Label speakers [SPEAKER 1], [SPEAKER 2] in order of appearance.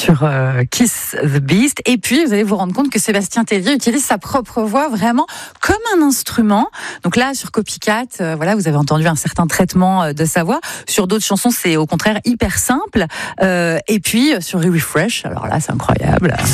[SPEAKER 1] sur Kiss the Beast. Et puis, vous allez vous rendre compte que Sébastien Tellier utilise sa propre voix vraiment comme un instrument. Donc là, sur Copycat, voilà, vous avez entendu un certain traitement de sa voix. Sur d'autres chansons, c'est au contraire hyper simple. Et puis, sur Refresh, alors là, c'est incroyable.